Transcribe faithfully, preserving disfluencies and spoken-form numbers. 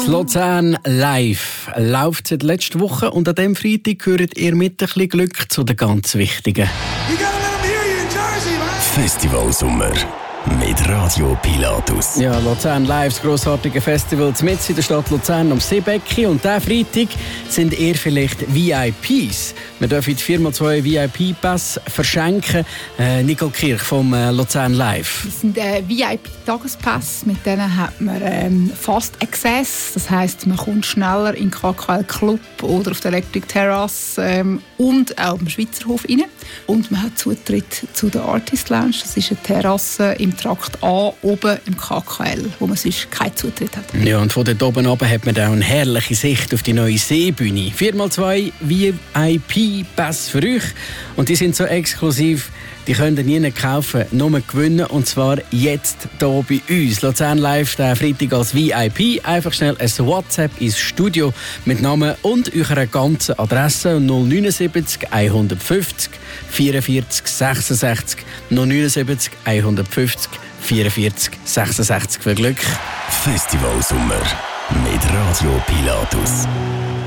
Das Luzern live läuft seit letzter Woche und an diesem Freitag gehört ihr mit ein bisschen Glück zu den ganz Wichtigen. Festivalsommer mit Radio Pilatus. Ja, Luzern live, das grossartige Festival mitten in der Stadt Luzern am Seebecki. Und diesen Freitag sind ihr vielleicht V I Ps. Wir dürfen vier mal zwei V I P-Pässe verschenken. Äh, Nicole Kirch vom äh, Luzern live. Das sind äh, V I P-Tagespässe. Mit denen hat man ähm, Fast Access. Das heisst, man kommt schneller in den K K L Club oder auf der Electric Terrace ähm, und auch im Schweizerhof rein. Und man hat Zutritt zu der Artist Lounge. Das ist eine Terrasse im Trakt A oben im K K L, wo man sonst keinen Zutritt hat. Ja, und von dort oben runter hat man auch eine herrliche Sicht auf die neue Seebühne. vier mal zwei V I P-Pässe für euch. Und die sind so exklusiv, die könnt ihr nie kaufen, nur gewinnen. Und zwar jetzt hier bei uns. Luzern Live, der Freitag als V I P. Einfach schnell ein WhatsApp ins Studio mit Namen und eurer ganzen Adresse. null neunundsiebzig hundertfünfzig vierundvierzig sechsundsechzig. null neunundsiebzig hundertfünfzig vierundvierzig sechsundsechzig für Glück. Festivalsommer mit Radio Pilatus.